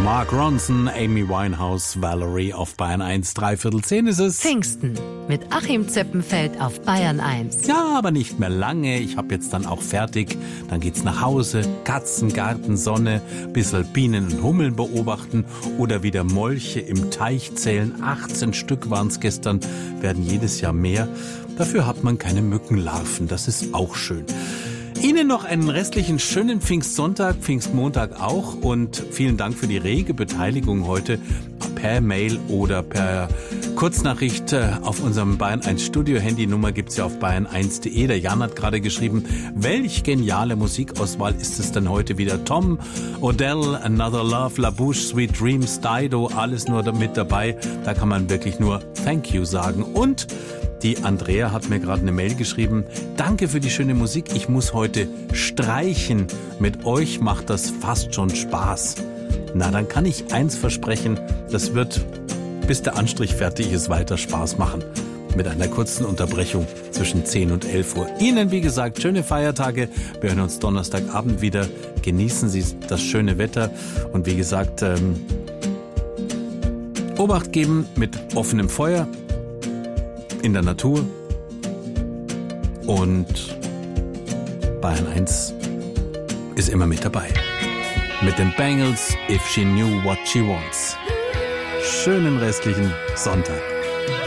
Mark Ronson, Amy Winehouse, Valerie auf Bayern 1, 9:45 ist es. Pfingsten mit Achim Zöppenfeld auf Bayern 1. Ja, aber nicht mehr lange. Ich habe jetzt dann auch fertig. Dann geht's nach Hause. Katzen, Garten, Sonne, bisschen Bienen und Hummeln beobachten oder wieder Molche im Teich zählen. 18 Stück waren's gestern, werden jedes Jahr mehr. Dafür hat man keine Mückenlarven. Das ist auch schön. Ihnen noch einen restlichen schönen Pfingstsonntag, Pfingstmontag auch und vielen Dank für die rege Beteiligung heute per Mail oder per Kurznachricht auf unserem Bayern 1 Studio. Handynummer gibt's ja auf bayern1.de. Der Jan hat gerade geschrieben, welch geniale Musikauswahl ist es denn heute wieder? Tom, Odell, Another Love, La Bouche, Sweet Dreams, Dido, alles nur mit dabei. Da kann man wirklich nur Thank you sagen. Und die Andrea hat mir gerade eine Mail geschrieben. Danke für die schöne Musik. Ich muss heute streichen. Mit euch macht das fast schon Spaß. Na, dann kann ich eins versprechen. Das wird, bis der Anstrich fertig ist, weiter Spaß machen. Mit einer kurzen Unterbrechung zwischen 10 und 11 Uhr. Ihnen, wie gesagt, schöne Feiertage. Wir hören uns Donnerstagabend wieder. Genießen Sie das schöne Wetter. Und wie gesagt, Obacht geben mit offenem Feuer in der Natur und Bayern 1 ist immer mit dabei. Mit den Bangles, If She Knew What She Wants. Schönen restlichen Sonntag.